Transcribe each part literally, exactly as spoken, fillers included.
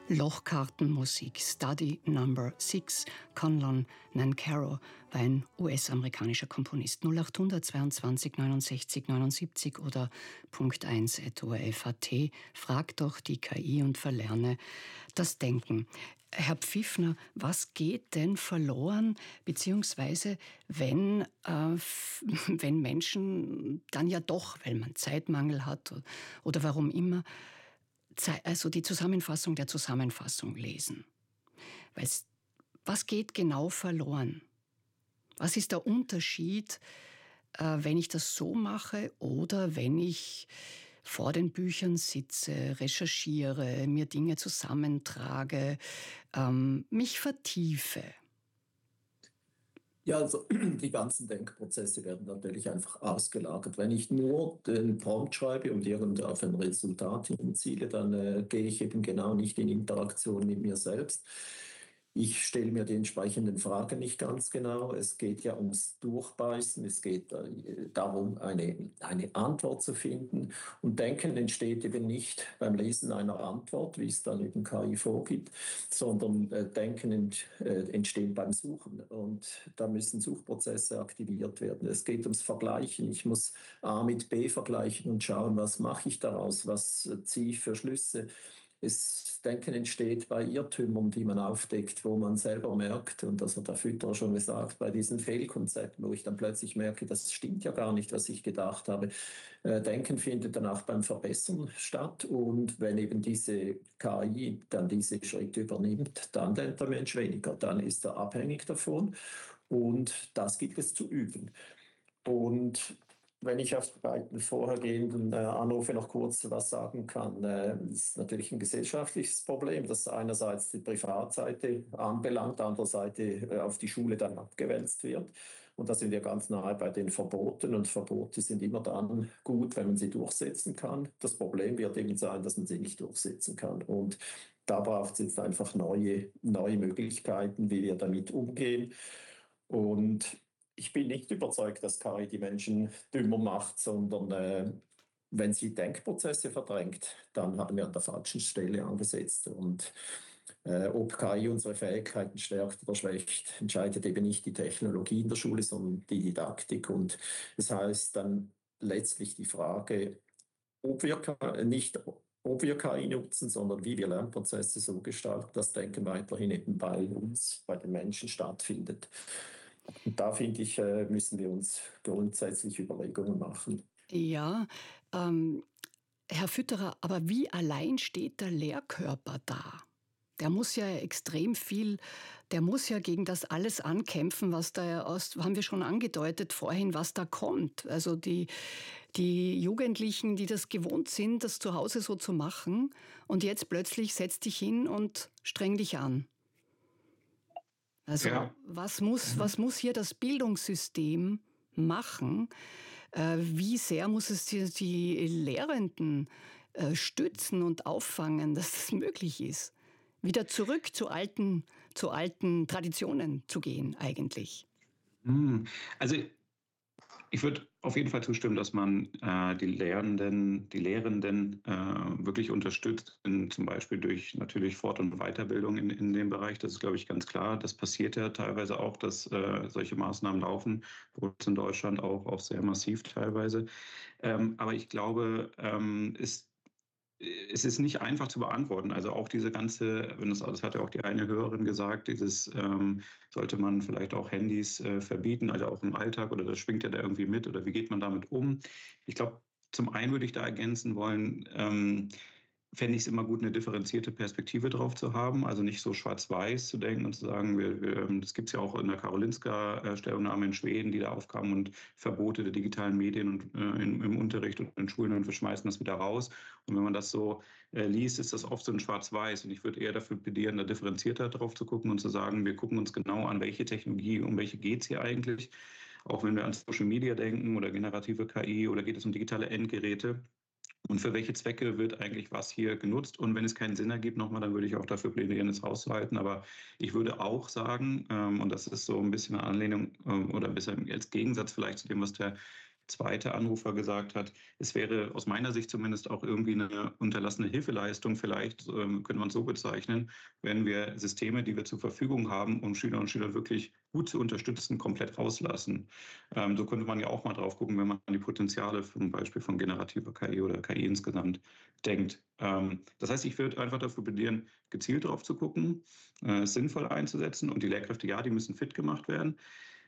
Lochkartenmusik, Study Number six, Conlon Nancarrow war ein U S-amerikanischer Komponist. null acht hundert zweiundzwanzig neunundsechzig neunundsiebzig oder Punkt eins at O R F Punkt A T. Frag doch die K I und verlerne das Denken. Herr Pfiffner, was geht denn verloren, beziehungsweise wenn, äh, wenn Menschen dann ja doch, weil man Zeitmangel hat oder warum immer, also die Zusammenfassung der Zusammenfassung lesen? Weil's, was geht genau verloren? Was ist der Unterschied, äh, wenn ich das so mache oder wenn ich vor den Büchern sitze, recherchiere, mir Dinge zusammentrage, ähm, mich vertiefe? Ja, also die ganzen Denkprozesse werden natürlich einfach ausgelagert. Wenn ich nur den Prompt schreibe und irgend auf ein Resultat hinziele, dann äh, gehe ich eben genau nicht in Interaktion mit mir selbst. Ich stelle mir die entsprechenden Fragen nicht ganz genau. Es geht ja ums Durchbeißen, es geht äh, darum, eine, eine Antwort zu finden. Und Denken entsteht eben nicht beim Lesen einer Antwort, wie es dann eben K I vorgibt, sondern äh, Denken ent, äh, entsteht beim Suchen. Und da müssen Suchprozesse aktiviert werden. Es geht ums Vergleichen. Ich muss A mit B vergleichen und schauen, was mache ich daraus, was ziehe ich für Schlüsse. Das Denken entsteht bei Irrtümern, die man aufdeckt, wo man selber merkt, und das hat der Fütterer schon gesagt, bei diesen Fehlkonzepten, wo ich dann plötzlich merke, das stimmt ja gar nicht, was ich gedacht habe. Denken findet dann auch beim Verbessern statt, und wenn eben diese K I dann diese Schritte übernimmt, dann denkt der Mensch weniger, dann ist er abhängig davon, und das gilt es zu üben. Und wenn ich auf die beiden vorhergehenden äh, Anrufe noch kurz was sagen kann, äh, ist natürlich ein gesellschaftliches Problem, das einerseits die Privatseite anbelangt, andererseits äh, auf die Schule dann abgewälzt wird. Und da sind wir ganz nahe bei den Verboten, und Verbote sind immer dann gut, wenn man sie durchsetzen kann. Das Problem wird eben sein, dass man sie nicht durchsetzen kann. Und da braucht es jetzt einfach neue, neue Möglichkeiten, wie wir damit umgehen. Und ich bin nicht überzeugt, dass K I die Menschen dümmer macht, sondern äh, wenn sie Denkprozesse verdrängt, dann haben wir an der falschen Stelle angesetzt. Und äh, ob K I unsere Fähigkeiten stärkt oder schwächt, entscheidet eben nicht die Technologie in der Schule, sondern die Didaktik. Und das heißt dann letztlich die Frage, ob wir nicht ob wir K I nutzen, sondern wie wir Lernprozesse so gestalten, dass Denken weiterhin eben bei uns, bei den Menschen stattfindet. Und da, finde ich, müssen wir uns grundsätzlich Überlegungen machen. Ja, ähm, Herr Fütterer, aber wie allein steht der Lehrkörper da? Der muss ja extrem viel, der muss ja gegen das alles ankämpfen, was da aus, haben wir schon angedeutet vorhin, was da kommt. Also die, die Jugendlichen, die das gewohnt sind, das zu Hause so zu machen, und jetzt plötzlich setz dich hin und streng dich an. Also ja. was muss, was muss hier das Bildungssystem machen? Äh, wie sehr muss es die, die Lehrenden äh, stützen und auffangen, dass das möglich ist? Wieder zurück zu alten, zu alten Traditionen zu gehen eigentlich. Also ich würde auf jeden Fall zustimmen, dass man äh, die Lehrenden, die Lehrenden äh, wirklich unterstützt, in, zum Beispiel durch natürlich Fort- und Weiterbildung in, in dem Bereich. Das ist, glaube ich, ganz klar. Das passiert ja teilweise auch, dass äh, solche Maßnahmen laufen, wo es in Deutschland auch, auch sehr massiv teilweise. Ähm, aber ich glaube, ähm, ist es ist nicht einfach zu beantworten. Also auch diese ganze, wenn das, das hat ja auch die eine Hörerin gesagt, dieses ähm, sollte man vielleicht auch Handys äh, verbieten, also auch im Alltag, oder das schwingt ja da irgendwie mit, oder wie geht man damit um? Ich glaube, zum einen würde ich da ergänzen wollen, ähm, fände ich es immer gut, eine differenzierte Perspektive drauf zu haben, also nicht so schwarz-weiß zu denken und zu sagen, wir, wir, das gibt es ja auch in der Karolinska-Stellungnahme in Schweden, die da aufkam, und Verbote der digitalen Medien und, äh, im, im Unterricht und in Schulen, und wir schmeißen das wieder raus. Und wenn man das so äh, liest, ist das oft so ein schwarz-weiß, und ich würde eher dafür plädieren, da differenzierter drauf zu gucken und zu sagen, wir gucken uns genau an, welche Technologie, um welche geht es hier eigentlich, auch wenn wir an Social Media denken oder generative K I, oder geht es um digitale Endgeräte. Und für welche Zwecke wird eigentlich was hier genutzt? Und wenn es keinen Sinn ergibt, nochmal, dann würde ich auch dafür plädieren, es rauszuhalten. Aber ich würde auch sagen, ähm, und das ist so ein bisschen eine Anlehnung ähm, oder ein bisschen als Gegensatz vielleicht zu dem, was der zweite Anrufer gesagt hat, es wäre aus meiner Sicht zumindest auch irgendwie eine unterlassene Hilfeleistung, vielleicht ähm, könnte man es so bezeichnen, wenn wir Systeme, die wir zur Verfügung haben, um Schüler und Schüler wirklich gut zu unterstützen, komplett rauslassen. Ähm, so könnte man ja auch mal drauf gucken, wenn man an die Potenziale zum Beispiel von generativer K I oder K I insgesamt denkt. Ähm, das heißt, ich würde einfach dafür plädieren, gezielt drauf zu gucken, äh, es sinnvoll einzusetzen und die Lehrkräfte, ja, die müssen fit gemacht werden.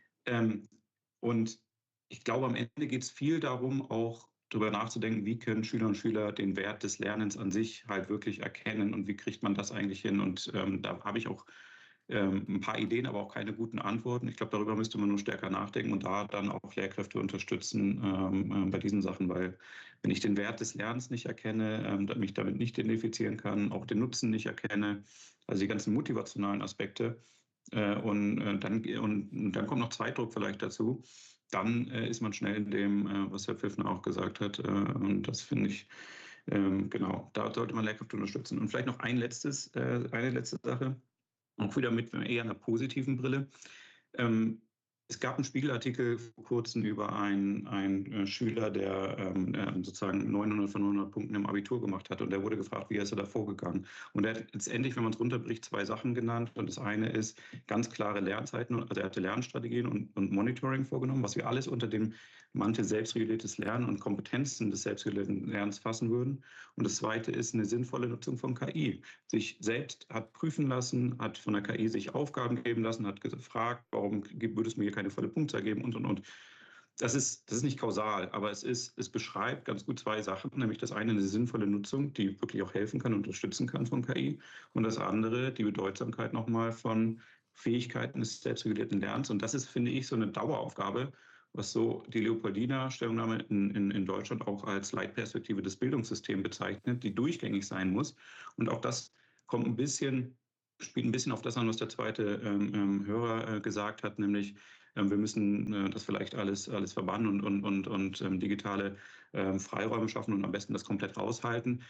Ähm, und ich glaube, am Ende geht es viel darum, auch darüber nachzudenken, wie können Schüler und Schüler den Wert des Lernens an sich halt wirklich erkennen und wie kriegt man das eigentlich hin. Und ähm, da habe ich auch ähm, ein paar Ideen, aber auch keine guten Antworten. Ich glaube, darüber müsste man nur stärker nachdenken und da dann auch Lehrkräfte unterstützen ähm, äh, bei diesen Sachen, weil wenn ich den Wert des Lernens nicht erkenne, ähm, mich damit nicht identifizieren kann, auch den Nutzen nicht erkenne, also die ganzen motivationalen Aspekte, äh, und, äh, dann, und, und dann kommt noch Zeitdruck vielleicht dazu, dann äh, ist man schnell in dem, äh, was Herr Pfiffner auch gesagt hat. Äh, und das finde ich, ähm, genau, da sollte man Lehrkräfte unterstützen. Und vielleicht noch ein letztes, äh, eine letzte Sache, auch wieder mit eher einer positiven Brille. Ähm, es gab einen Spiegelartikel vor kurzem über einen, einen äh, Schüler, der ähm, äh, sozusagen neunhundert von hundert Punkten im Abitur gemacht hat. Und der wurde gefragt, wie ist er da vorgegangen? Und er hat letztendlich, wenn man es runterbricht, zwei Sachen genannt. Und das eine ist ganz klare Lernzeiten, also er hatte Lernstrategien und, und Monitoring vorgenommen, was wir alles unter dem Mantel selbstreguliertes Lernen und Kompetenzen des selbstregulierten Lernens fassen würden. Und das zweite ist eine sinnvolle Nutzung von K I. Sich selbst hat prüfen lassen, hat von der K I sich Aufgaben geben lassen, hat gefragt, warum würde es mir hier keine volle Punktzahl geben und, und, und. Das ist, das ist nicht kausal, aber es, ist, es beschreibt ganz gut zwei Sachen, nämlich das eine eine sinnvolle Nutzung, die wirklich auch helfen kann, unterstützen kann von K I und das andere die Bedeutsamkeit nochmal von Fähigkeiten des selbstregulierten Lernens. Und das ist, finde ich, so eine Daueraufgabe, was so die Leopoldina Stellungnahme in, in, in Deutschland auch als Leitperspektive des Bildungssystems bezeichnet, die durchgängig sein muss. Und auch das kommt ein bisschen, spielt ein bisschen auf das an, was der zweite ähm, Hörer äh, gesagt hat, nämlich ähm, wir müssen äh, das vielleicht alles, alles verbannen und, und, und, und ähm, digitale ähm, Freiräume schaffen und am besten das komplett raushalten.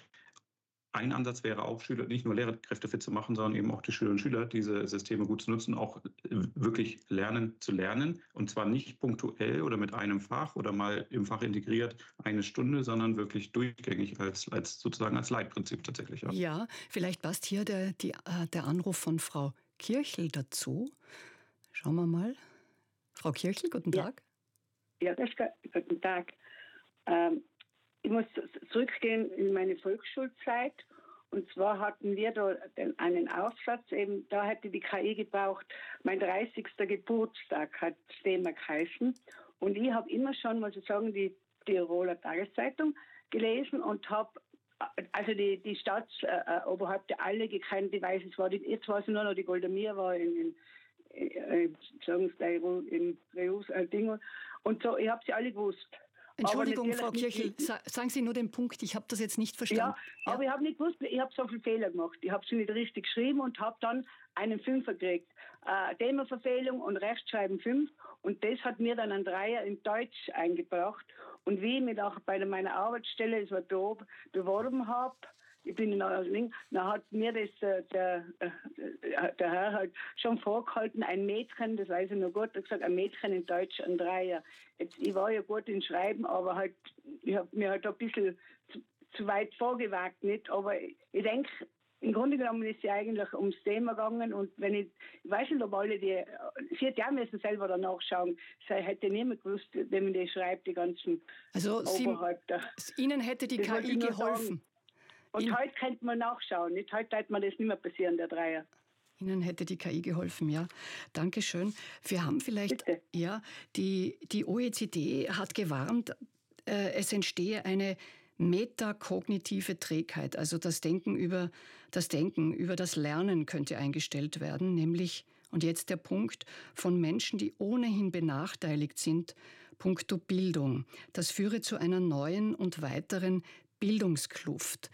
Ein Ansatz wäre auch, Schüler, nicht nur Lehrkräfte fit zu machen, sondern eben auch die Schülerinnen und Schüler, diese Systeme gut zu nutzen, auch wirklich lernen zu lernen. Und zwar nicht punktuell oder mit einem Fach oder mal im Fach integriert eine Stunde, sondern wirklich durchgängig als, als sozusagen als Leitprinzip tatsächlich. Ja, ja, vielleicht passt hier der, die, äh, der Anruf von Frau Kirchel dazu. Schauen wir mal. Frau Kirchel, guten Tag. Ja, ja, guten Tag. Ähm, ich muss zurückgehen in meine Volksschulzeit. Und zwar hatten wir da einen Aufsatz, eben da hätte die K I gebraucht, mein dreißigster Geburtstag hat das Thema geheißen. Und ich habe immer schon, muss ich sagen, die Tiroler Tageszeitung gelesen und habe also die, die Staatsoberhäupter äh, alle gekannt. Ich weiß, es war die, jetzt weiß ich nur noch, die Goldemir war in, in, in, sagen Sie, in Reus, äh, Dinge. Und so, ich habe sie alle gewusst. Entschuldigung, Frau Kirchel, sagen Sie nur den Punkt, ich habe das jetzt nicht verstanden. Ja, ja. Aber ich habe nicht gewusst, ich habe so viele Fehler gemacht. Ich habe sie nicht richtig geschrieben und habe dann einen Fünfer gekriegt. Äh, Themaverfehlung und Rechtschreiben fünf. Und das hat mir dann ein Dreier in Deutsch eingebracht. Und wie ich mich auch bei meiner Arbeitsstelle also beworben habe, ich bin in Neuerling, dann hat mir das äh, der, äh, der Herr halt schon vorgehalten, ein Mädchen, das weiß ich noch gut, er hat gesagt, ein Mädchen in Deutsch, ein Dreier. Jetzt, ich war ja gut in Schreiben, aber halt, ich habe mir halt ein bisschen zu, zu weit vorgewagt, nicht? Aber ich, ich denke, im Grunde genommen ist sie eigentlich ums Thema gegangen und wenn ich, ich weiß nicht, ob alle die, sie hätte ja müssen selber danach schauen, sie hätte niemand gewusst, wenn man die schreibt, die ganzen also Oberhäupter. Sie, Ihnen hätte die das K I geholfen? Sagen. Und In, heute könnte man nachschauen. Nicht? Heute hätte man das nicht mehr passieren, der Dreier. Ihnen hätte die K I geholfen, ja. Dankeschön. Wir haben vielleicht, Bitte. ja, die, die O E C D hat gewarnt, äh, es entstehe eine metakognitive Trägheit. Also das Denken über das Denken, über das Lernen könnte eingestellt werden, nämlich, und jetzt der Punkt, von Menschen, die ohnehin benachteiligt sind, puncto Bildung. Das führe zu einer neuen und weiteren Bildungskluft.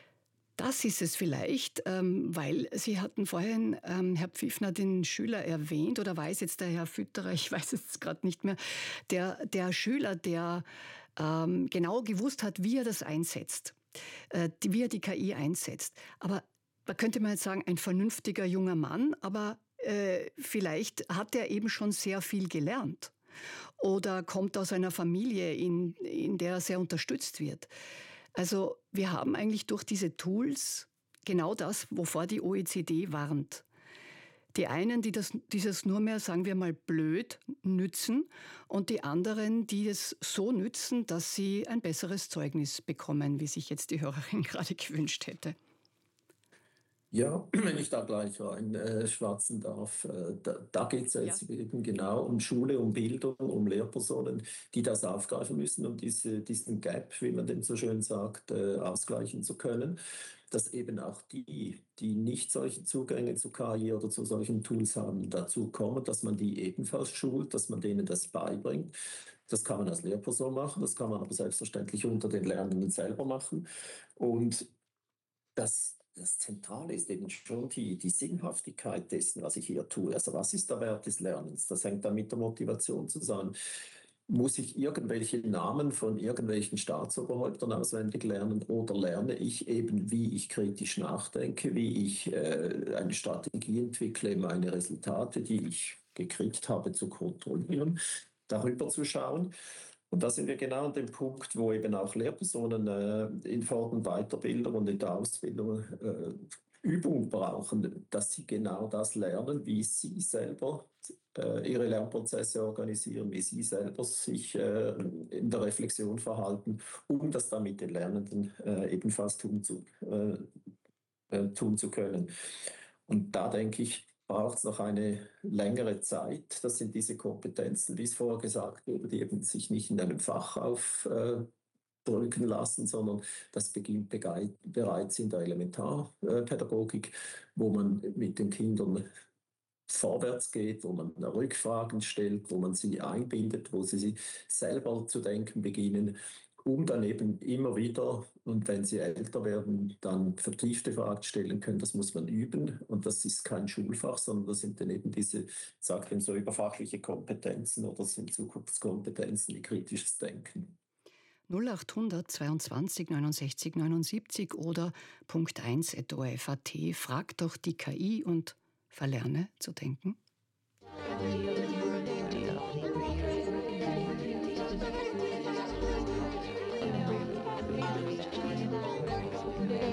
Das ist es vielleicht, ähm, weil Sie hatten vorhin, ähm, Herr Pfiffner, den Schüler erwähnt, oder weiß jetzt der Herr Fütterer, ich weiß es gerade nicht mehr, der, der Schüler, der ähm, genau gewusst hat, wie er das einsetzt, äh, die, wie er die K I einsetzt. Aber da könnte man jetzt sagen, ein vernünftiger junger Mann, aber äh, vielleicht hat er eben schon sehr viel gelernt. oder kommt aus einer Familie, in, in der er sehr unterstützt wird. Also wir haben eigentlich durch diese Tools genau das, wovor die O E C D warnt. Die einen, die das, dieses nur mehr, sagen wir mal, blöd nützen und die anderen, die es so nützen, dass sie ein besseres Zeugnis bekommen, wie sich jetzt die Hörerin gerade gewünscht hätte. Ja, wenn ich da gleich reinschwatzen darf, äh, da, da geht es jetzt ja. eben genau um Schule, um Bildung, um Lehrpersonen, die das aufgreifen müssen, um diese, diesen Gap, wie man den so schön sagt, äh, ausgleichen zu können. Dass eben auch die, die nicht solche Zugänge zu K I oder zu solchen Tools haben, dazu kommen, dass man die ebenfalls schult, dass man denen das beibringt. Das kann man als Lehrperson machen, das kann man aber selbstverständlich unter den Lernenden selber machen. Und das Das Zentrale ist eben schon die, die Sinnhaftigkeit dessen, was ich hier tue. Also was ist der Wert des Lernens? Das hängt dann mit der Motivation zusammen. Muss ich irgendwelche Namen von irgendwelchen Staatsoberhäuptern auswendig lernen oder lerne ich eben, wie ich kritisch nachdenke, wie ich äh, eine Strategie entwickle, meine Resultate, die ich gekriegt habe, zu kontrollieren, darüber zu schauen? Und da sind wir genau an dem Punkt, wo eben auch Lehrpersonen äh, in Fort- und Weiterbildung und in der Ausbildung äh, Übung brauchen, dass sie genau das lernen, wie sie selber äh, ihre Lernprozesse organisieren, wie sie selber sich äh, in der Reflexion verhalten, um das dann mit den Lernenden äh, ebenfalls tun zu, äh, äh, tun zu können. Und da denke ich, braucht es noch eine längere Zeit. Das sind diese Kompetenzen, wie es vorher gesagt wurde, die eben sich nicht in einem Fach aufdrücken lassen, sondern das beginnt bereits in der Elementarpädagogik, wo man mit den Kindern vorwärts geht, wo man Rückfragen stellt, wo man sie einbindet, wo sie selber zu denken beginnen, um dann eben immer wieder, und wenn sie älter werden, dann vertiefte Fragen stellen können. Das muss man üben und das ist kein Schulfach, sondern das sind dann eben diese, sagt man so, überfachliche Kompetenzen oder sind Zukunftskompetenzen wie kritisches Denken. null achthundert zweiundzwanzig neunundsechzig neunundsiebzig oder Punkt eins at o r f punkt a t. Frag doch die K I und verlerne zu denken.